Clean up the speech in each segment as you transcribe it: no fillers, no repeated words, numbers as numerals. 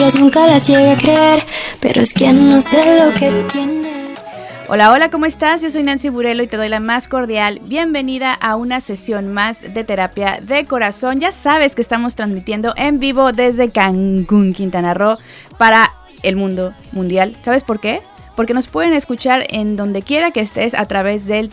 fotos nunca las llegué a creer, pero es que no sé lo que tienes. Hola, hola, ¿cómo estás? Yo soy Nancy Burelo y te doy la más cordial bienvenida a una sesión más de terapia de corazón. Ya sabes que estamos transmitiendo en vivo desde Cancún, Quintana Roo, para el mundo mundial. ¿Sabes por qué? Porque nos pueden escuchar en donde quiera que estés a través del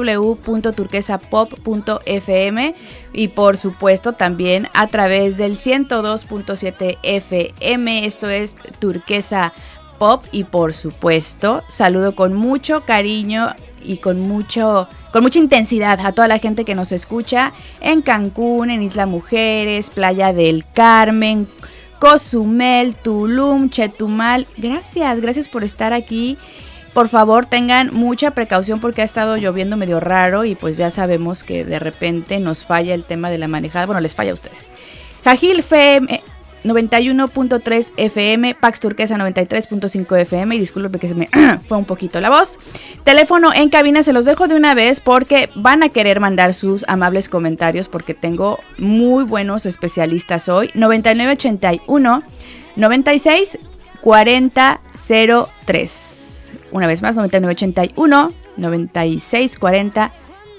www.turquesapop.fm y por supuesto también a través del 102.7 FM. Esto es Turquesa Pop y por supuesto saludo con mucho cariño y con mucha intensidad a toda la gente que nos escucha en Cancún, en Isla Mujeres, Playa del Carmen, Cozumel, Tulum, Chetumal. Gracias por estar aquí. Por favor, tengan mucha precaución porque ha estado lloviendo medio raro y pues ya sabemos que de repente nos falla el tema de la manejada. Bueno, les falla a ustedes. Jajil FM 91.3 FM, Pax Turquesa 93.5 FM, y disculpen que se me fue un poquito la voz. Teléfono en cabina se los dejo de una vez porque van a querer mandar sus amables comentarios porque tengo muy buenos especialistas hoy. 9981 96 40 03. Una vez más, 9981 96 40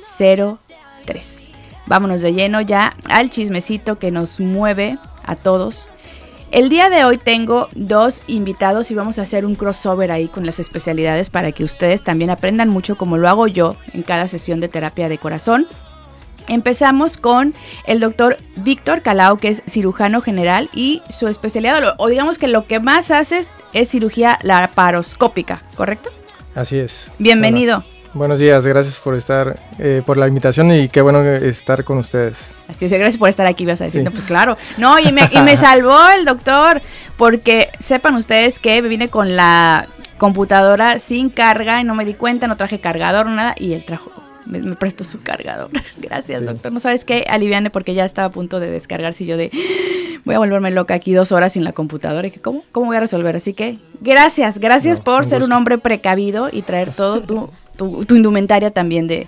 03. Vámonos de lleno ya al chismecito que nos mueve a todos. El día de hoy tengo dos invitados y vamos a hacer un crossover ahí con las especialidades para que ustedes también aprendan mucho como lo hago yo en cada sesión de terapia de corazón. Empezamos con el doctor Víctor Calao, que es cirujano general y su especialidad, o digamos que lo que más hace es cirugía laparoscópica, ¿correcto? Así es. Bienvenido. Hola. Buenos días, gracias por estar, por la invitación y qué bueno estar con ustedes. Así es, gracias por estar aquí, vas a decir, sí. No, pues claro, no, y me salvó el doctor, porque sepan ustedes que me vine con la computadora sin carga y no me di cuenta, no traje cargador, nada, y él me prestó su cargador. Gracias, sí. Doctor, no sabes qué, aliviane porque ya estaba a punto de descargarse y yo voy a volverme loca aquí 2 horas sin la computadora, y que ¿cómo voy a resolver? Así que gracias por ser un hombre precavido y traer todo tu indumentaria también de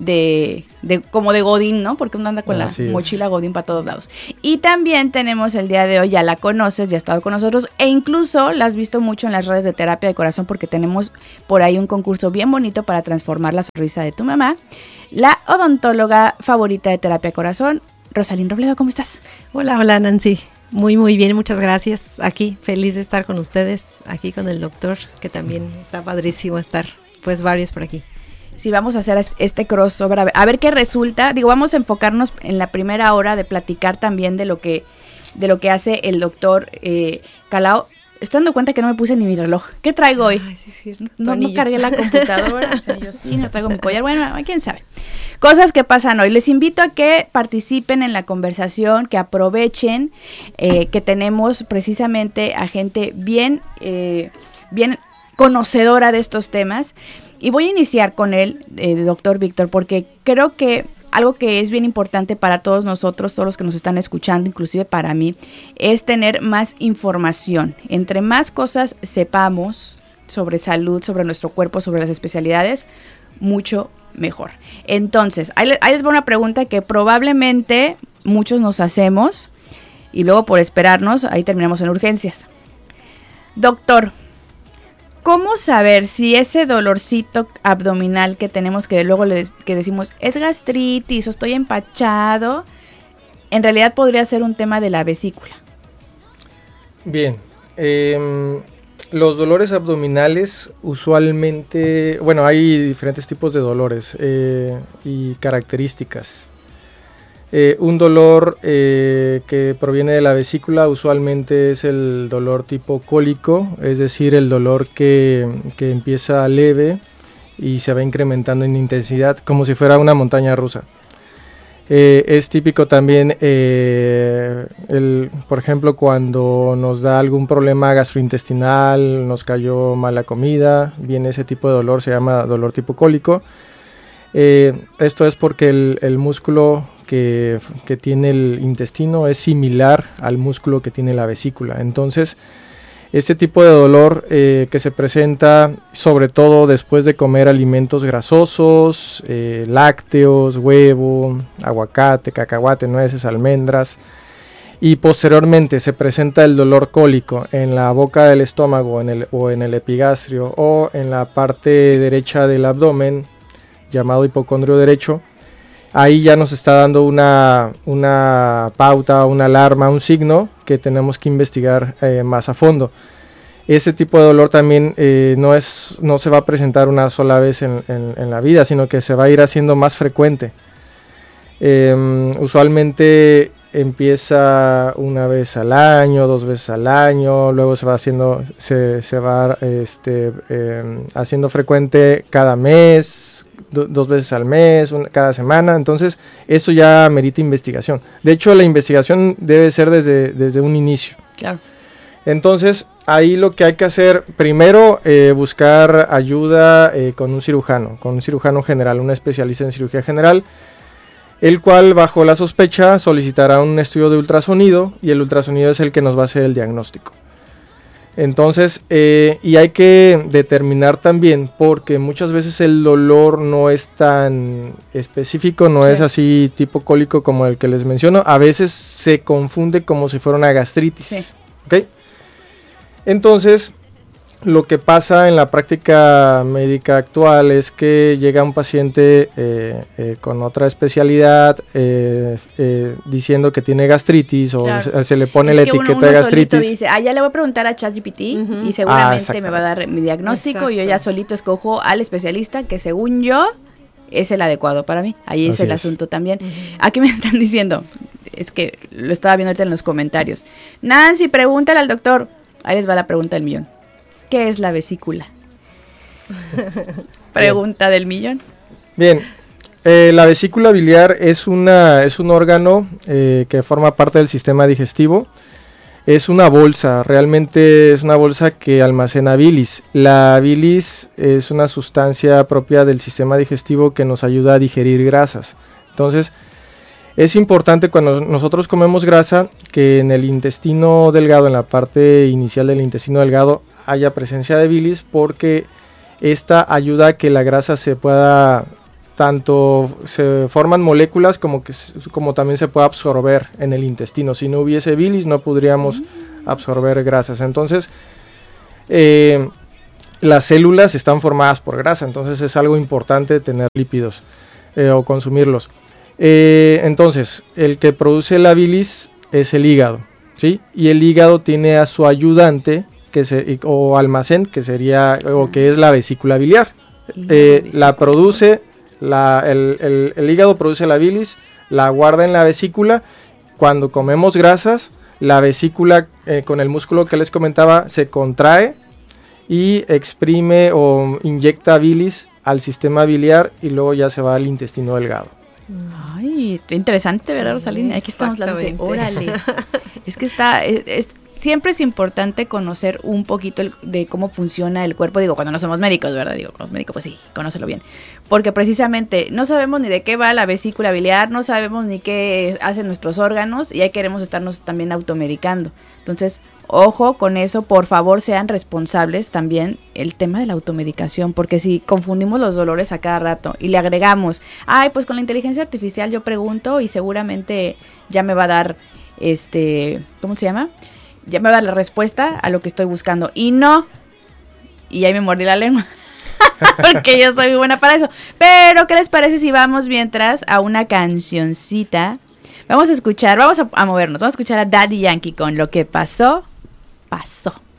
como de Godín, ¿no? Porque uno anda con la mochila Godín para todos lados. Y también tenemos el día de hoy, ya la conoces, ya ha estado con nosotros e incluso la has visto mucho en las redes de terapia de corazón porque tenemos por ahí un concurso bien bonito para transformar la sonrisa de tu mamá. La odontóloga favorita de terapia de corazón, Rosalín Robledo, ¿cómo estás? Hola Nancy, muy bien, muchas gracias. Aquí, feliz de estar con ustedes, aquí con el doctor, que también está padrísimo estar, pues varios por aquí. Sí, vamos a hacer este crossover, a ver qué resulta. Vamos a enfocarnos en la primera hora de platicar también de lo que hace el doctor Calao. Estoy dando cuenta que no me puse ni mi reloj. ¿Qué traigo hoy? Ay, sí, cierto. No cargué la computadora, o sea, yo sí, no traigo mi collar. Bueno, quién sabe. Cosas que pasan hoy. Les invito a que participen en la conversación, que aprovechen que tenemos precisamente a gente bien conocedora de estos temas. Y voy a iniciar con él, doctor Víctor, porque creo que algo que es bien importante para todos nosotros, todos los que nos están escuchando, inclusive para mí, es tener más información. Entre más cosas sepamos sobre salud, sobre nuestro cuerpo, sobre las especialidades, mucho mejor. Entonces, ahí les va una pregunta que probablemente muchos nos hacemos y luego por esperarnos, ahí terminamos en urgencias. Doctor, ¿cómo saber si ese dolorcito abdominal que tenemos, que luego que decimos es gastritis o estoy empachado, en realidad podría ser un tema de la vesícula? Bien, los dolores abdominales usualmente, bueno, hay diferentes tipos de dolores y características. Un dolor que proviene de la vesícula usualmente es el dolor tipo cólico, es decir, el dolor que empieza leve y se va incrementando en intensidad como si fuera una montaña rusa. Es típico también, por ejemplo, cuando nos da algún problema gastrointestinal, nos cayó mala comida, viene ese tipo de dolor, se llama dolor tipo cólico. Esto es porque el músculo que tiene el intestino es similar al músculo que tiene la vesícula. Entonces, este tipo de dolor que se presenta sobre todo después de comer alimentos grasosos, lácteos, huevo, aguacate, cacahuate, nueces, almendras, y posteriormente se presenta el dolor cólico en la boca del estómago o en el epigastrio o en la parte derecha del abdomen, llamado hipocondrio derecho, ahí ya nos está dando una pauta, una alarma, un signo que tenemos que investigar más a fondo. Ese tipo de dolor también no se va a presentar una sola vez en la vida, sino que se va a ir haciendo más frecuente. Usualmente empieza una vez al año, 2 veces al año, luego se va haciendo haciendo frecuente cada mes, 2 veces al mes, cada semana. Entonces eso ya merita investigación. De hecho, la investigación debe ser desde un inicio. Claro. Entonces ahí lo que hay que hacer primero, buscar ayuda con un cirujano general, un especialista en cirugía general, el cual bajo la sospecha solicitará un estudio de ultrasonido, y el ultrasonido es el que nos va a hacer el diagnóstico. Entonces, y hay que determinar también, porque muchas veces el dolor no es tan específico, no es así tipo cólico como el que les menciono, a veces se confunde como si fuera una gastritis. Sí. ¿Okay? Entonces, lo que pasa en la práctica médica actual es que llega un paciente con otra especialidad diciendo que tiene gastritis, o claro, se le pone la etiqueta de gastritis. Dice, ya le voy a preguntar a ChatGPT y seguramente me va a dar mi diagnóstico. Y yo ya solito escojo al especialista que según yo es el adecuado para mí. Ahí es el asunto también. Aquí me están diciendo, es que lo estaba viendo ahorita en los comentarios. Nancy, pregúntale al doctor. Ahí les va la pregunta del millón. ¿Qué es la vesícula? Pregunta del millón. Bien, la vesícula biliar es un órgano que forma parte del sistema digestivo. Es una bolsa, realmente es una bolsa que almacena bilis. La bilis es una sustancia propia del sistema digestivo que nos ayuda a digerir grasas. Entonces, es importante cuando nosotros comemos grasa que en el intestino delgado, en la parte inicial del intestino delgado, haya presencia de bilis, porque esta ayuda a que la grasa se pueda, tanto se forman moléculas como también se pueda absorber en el intestino. Si no hubiese bilis no podríamos absorber grasas. Entonces las células están formadas por grasa, entonces es algo importante tener lípidos o consumirlos. Entonces el que produce la bilis es el hígado, ¿sí? Y el hígado tiene a su ayudante o almacén, que sería o que es la vesícula biliar. La produce el hígado, produce la bilis, la guarda en la vesícula. Cuando comemos grasas, la vesícula con el músculo que les comentaba se contrae y exprime o inyecta bilis al sistema biliar, y luego ya se va al intestino delgado. Ay, interesante, ¿verdad, Rosalina? Aquí estamos hablando de órale. Es que siempre es importante conocer un poquito de cómo funciona el cuerpo. Digo, cuando no somos médicos, ¿verdad? Digo, como médico, pues sí, conócelo bien. Porque precisamente no sabemos ni de qué va la vesícula biliar, no sabemos ni qué hacen nuestros órganos, y ahí queremos estarnos también automedicando. Entonces, ojo con eso, por favor, sean responsables también el tema de la automedicación, porque si confundimos los dolores a cada rato y le agregamos, pues con la inteligencia artificial yo pregunto y seguramente ya me va a dar, ¿cómo se llama? Ya me va a dar la respuesta a lo que estoy buscando. Y no, y ahí me mordí la lengua, porque yo soy buena para eso. Pero, ¿qué les parece si vamos mientras a una cancioncita? Vamos a escuchar, vamos a movernos, vamos a escuchar a Daddy Yankee con Lo que pasó, pasó.